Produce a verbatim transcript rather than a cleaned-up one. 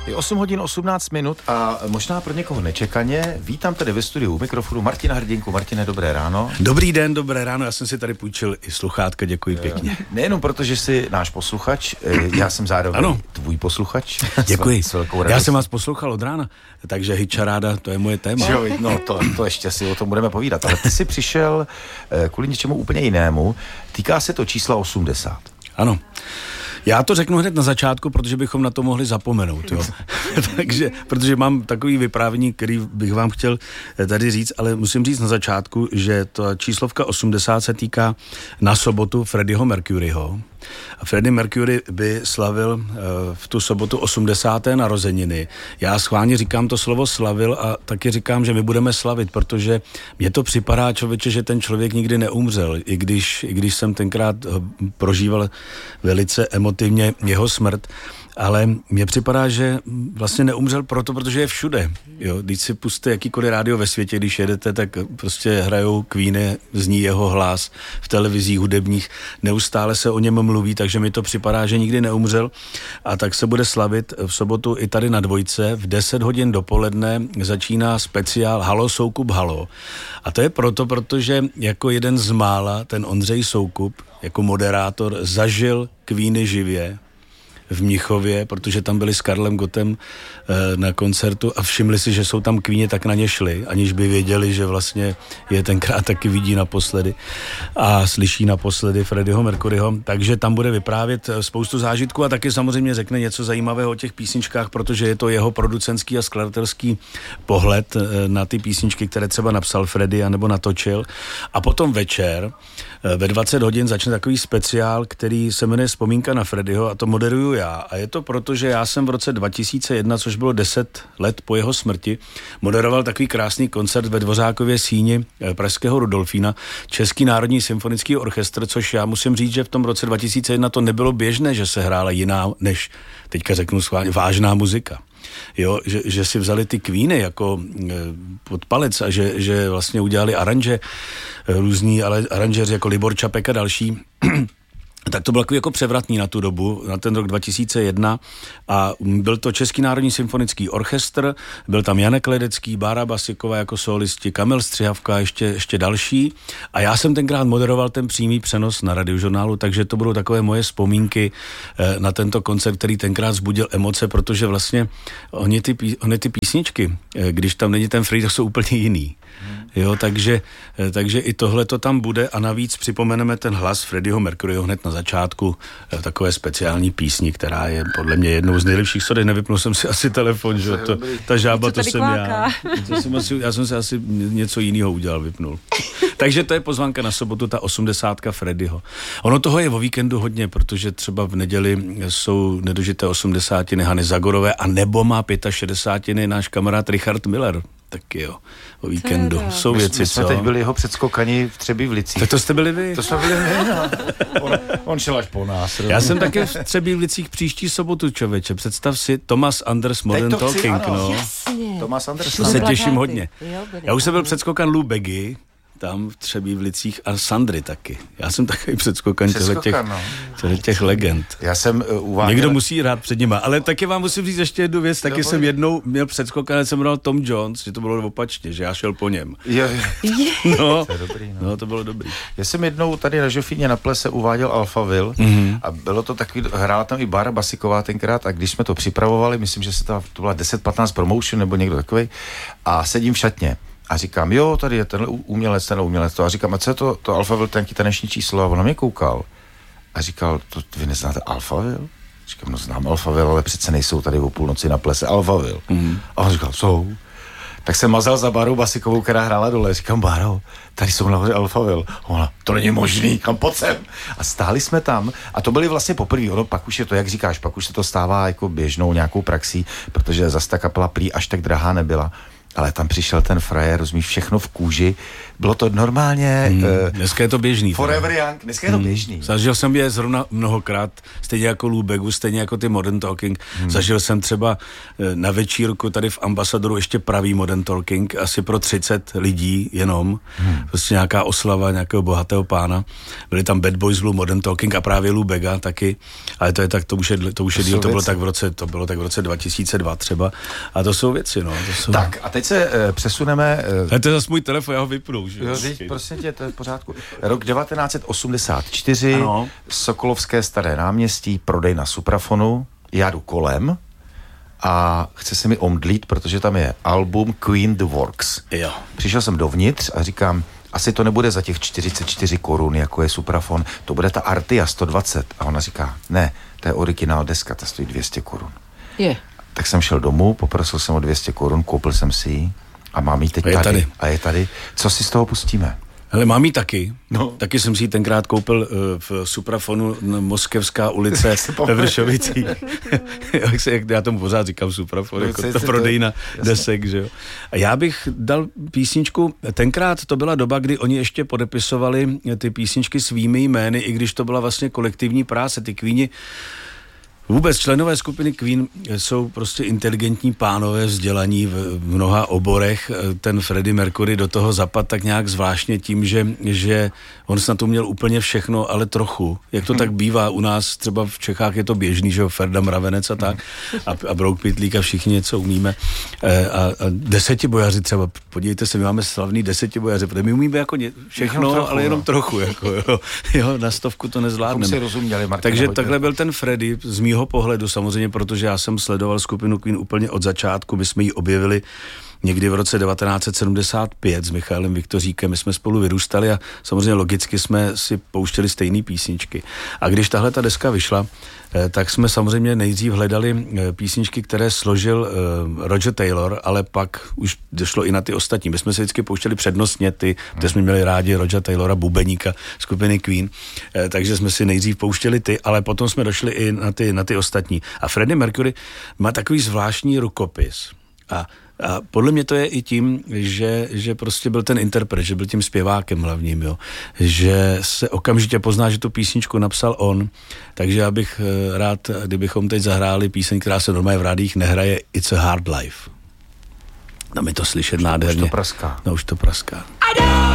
Je osm hodin osmnáct minut a možná pro někoho nečekaně. Vítám tady ve studiu u mikrofonu Martina Hrdinku. Martine, dobré ráno. Dobrý den, dobré ráno. Já jsem si tady půjčil i sluchátka, děkuji pěkně. Nejenom proto, že jsi náš posluchač, já jsem zároveň ano. tvůj posluchač. Děkuji. S velkou já jsem vás poslouchal od rána, takže hitcharáda, to je moje téma. Jo, no to, to ještě si o tom budeme povídat. Ale ty jsi přišel kvůli něčemu úplně jinému. Týká se to čísla osmdesát. Ano. Já to řeknu hned na začátku, protože bychom na to mohli zapomenout, jo. Takže, protože mám takový vyprávění, který bych vám chtěl tady říct, ale musím říct na začátku, že ta číslovka osmdesát se týká na sobotu Freddieho Mercuryho. A Freddie Mercury by slavil uh, v tu sobotu osmdesáté narozeniny. Já schválně říkám to slovo slavil a taky říkám, že my budeme slavit, protože mně to připadá, člověče, že ten člověk nikdy neumřel, i když, i když jsem tenkrát prožíval velice emotivně jeho smrt. Ale mně připadá, že vlastně neumřel proto, protože je všude. Jo, když si pustíte jakýkoliv rádio ve světě, když jedete, tak prostě hrajou Queeny, zní jeho hlas v televizích hudebních, neustále se o něm mluví, takže mi to připadá, že nikdy neumřel. A tak se bude slavit v sobotu i tady na Dvojce. V deset hodin dopoledne začíná speciál Halo Soukup Halo. A to je proto, protože jako jeden z mála ten Ondřej Soukup jako moderátor zažil Queeny živě v Mnichově, protože tam byli s Karlem Gottem e, na koncertu a všimli si, že jsou tam Queeni, tak na ně šli, aniž by věděli, že vlastně je tenkrát taky vidí naposledy a slyší naposledy Freddieho Mercuryho, takže tam bude vyprávět spoustu zážitků a taky samozřejmě řekne něco zajímavého o těch písničkách, protože je to jeho producentský a skladatelský pohled e, na ty písničky, které třeba napsal Freddie anebo natočil. A potom večer e, ve dvacet hodin začne takový speciál, který se jmenuje Vzpomínka na Freddieho a to moderuju já. A je to proto, že já jsem v roce dva tisíce jedna, což bylo deset let po jeho smrti, moderoval takový krásný koncert ve Dvořákově síni pražského Rudolfína, Český národní symfonický orchestr, což já musím říct, že v tom roce dva tisíce jedna to nebylo běžné, že se hrála jiná, než teďka řeknu schválně, vážná muzika. Jo, že, že si vzali ty Queeny jako e, pod palec a že, že vlastně udělali aranže, e, různí ale aranžeři jako Libor Čapek a další. Tak to bylo jako převratný na tu dobu, na ten rok dva tisíce jedna a byl to Český národní symfonický orchestr, byl tam Janek Ledecký, Bára Basiková jako solisti, Kamil Střihavka a ještě, ještě další a já jsem tenkrát moderoval ten přímý přenos na Radiožurnálu, takže to budou takové moje vzpomínky na tento koncert, který tenkrát vzbudil emoce, protože vlastně oni ty, oni ty písničky, když tam není ten Freddie, tak jsou úplně jiný. Jo, takže, takže i tohle to tam bude a navíc připomeneme ten hlas Freddieho Mercuryho hned na začátku takové speciální písni, která je podle mě jednou z nejlepších. Sorry, nevypnul jsem si asi telefon, že to, ta žába, to jsem já. To jsem asi, já jsem si asi něco jiného udělal, vypnul. Takže to je pozvánka na sobotu, ta osmdesátka Freddieho. Ono toho je o víkendu hodně, protože třeba v neděli jsou nedožité osmdesátiny Hany Zagorové a nebo má šedesátiny náš kamarád Richard Miller. Taky jo, o víkendu. Teda. Jsou věci, my, my jsme co? teď byli jeho předskokani v Třebíšovicích. Tak to jste byli vy? To jsme byli my, no. on, on šel až po nás. Já jsem taky v Třebíšovicích příští sobotu, člověče. Představ si Thomas Anders Modern to chci, Talking, ano. no. Jasně. Thomas Anders. To se těším hodně. Jo, Já už jsem byl předskokan Lou Beggy, tam v Třebíšovicích a Sandry taky. Já jsem takový předskokan těch, no. těch legend. Já jsem uh, uváděl... Někdo musí hrát před nima, ale taky vám musím říct ještě jednu věc, taky no, jsem jednou měl předskokan, jsem jmenoval Tom Jones, že to bylo opačně, že já šel po něm. Je, je. No, to je dobrý, no. no, to bylo dobrý. Já jsem jednou tady na Žofíně na plese uváděl Alphaville mm-hmm. a bylo to takový, hrála tam i Bára Basiková tenkrát a když jsme to připravovali, myslím, že se to, to byla deset patnáct promotion nebo někdo takový a sedím v šatně. A říkám, jo, tady je tenhle umělec, tenhle umělec to. A říkám, a co je to, to Alphaville, ten taneční číslo? A on na mě koukal. A říkal, to vy neznáte Alphaville? Říkám, no znám Alphaville, ale přece nejsou tady o půlnoci na plese Alphaville. Mm. A on říkal, jsou. Tak jsem mazal za Bárou Basikovou, která hrála dole. Říkám, Báro, tady jsou nahoře Alphaville. Ona, to není možný, kam pojď sem. A stáli jsme tam a to byly vlastně poprvé. Ono pak už je to, jak říkáš, pak už se to stává jako běžnou nějakou praxí, protože zase ta kapela prý až tak drahá nebyla. ale tam přišel ten frajer, rozumíš, všechno v kůži. Bylo to normálně... Hmm, uh, dneska je to běžný. Forever teda. Young, dneska je to hmm. běžný. Zažil jsem je zrovna mnohokrát, stejně jako Lou Begu, stejně jako ty Modern Talking. Hmm. Zažil jsem třeba na večírku tady v Ambasadoru ještě pravý Modern Talking, asi pro třicet lidí jenom. Hmm. Prostě nějaká oslava nějakého bohatého pána. Byli tam Bad Boys Blue, Modern Talking a právě Lou Bega taky. Ale to je tak, to už je, to už je to díl, to bylo tak v roce, to bylo tak v roce dva tisíce dva třeba. A to jsou věci, no. To jsou... Tak a teď se uh, přesuneme... Uh... A to je zase můj telefon, já ho vypnu. Jo, teď, prosím tě, to je v pořádku. Rok devatenáct set osmdesát čtyři, ano. Sokolovské staré náměstí, prodej na Suprafonu, já jdu kolem a chce se mi omdlít, protože tam je album Queen The Works. Jo. Přišel jsem dovnitř a říkám, asi to nebude za těch čtyřicet čtyři korun, jako je Suprafon, to bude ta Artia sto dvacet. A ona říká, ne, to je originál deska, ta stojí dvě stě korun. Je. Tak jsem šel domů, poprosil jsem o dvě stě korun, koupil jsem si ji a mám ji teď a je tady. tady. A je tady. Co si z toho pustíme? Hele, mám ji taky. No. Taky jsem si ji tenkrát koupil uh, v Suprafonu Moskevská ulice ve Vršovicích. jak, se, jak já tomu pořád říkám Suprafon, no, jako ta prodejna desek, že jo. A já bych dal písničku, tenkrát to byla doba, kdy oni ještě podepisovali ty písničky svými jmény, i když to byla vlastně kolektivní práce, ty Queeni. Vůbec členové skupiny Queen jsou prostě inteligentní pánové, vzdělaní v mnoha oborech. Ten Freddie Mercury do toho zapadl tak nějak zvláštně tím, že, že on snad to měl úplně všechno, ale trochu. Jak to tak bývá u nás, třeba v Čechách je to běžný, že jo, Ferda Mravenec a tak, a, a Brouk Pytlík a všichni něco umíme. A, a desetibojaři třeba, podívejte se, my máme slavný desetibojaři, protože my umíme jako ně, všechno, trochu, ale jenom no. trochu, jako jo, jo, na stovku to nezvládneme. Takže takhle byl ten Freddie z mýho pohledu samozřejmě, protože já jsem sledoval skupinu Queen úplně od začátku, my jsme ji objevili někdy v roce devatenáct set sedmdesát pět s Michailem Viktoříkem, my jsme spolu vyrůstali a samozřejmě logicky jsme si pouštěli stejné písničky. A když tahle ta deska vyšla, tak jsme samozřejmě nejdřív hledali písničky, které složil Roger Taylor, ale pak už došlo i na ty ostatní. My jsme si vždycky pouštěli přednostně ty, kde jsme měli rádi Roger Taylora, bubeníka skupiny Queen, takže jsme si nejdřív pouštěli ty, ale potom jsme došli i na ty, na ty ostatní. A Freddie Mercury má takový zvláštní rukopis. A A podle mě to je i tím, že, že prostě byl ten interpret, že byl tím zpěvákem hlavním, jo. Že se okamžitě pozná, že tu písničku napsal on, takže já bych rád, kdybychom teď zahráli píseň, která se normálně v rádiích nehraje, It's a Hard Life. Tam je to slyšet nádherně. Už to praská. No už to praská.